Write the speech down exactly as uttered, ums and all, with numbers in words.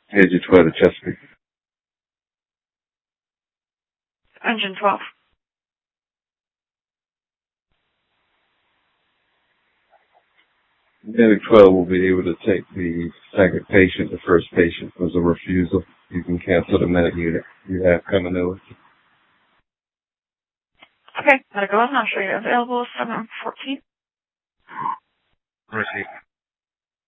Engine twelve to Chesapeake. Engine twelve. Medic twelve will be able to take the second patient. The first patient was a refusal. You can cancel the medic unit you have coming over. Okay, gotta go ahead and I'll show you available seven fourteen. Receive.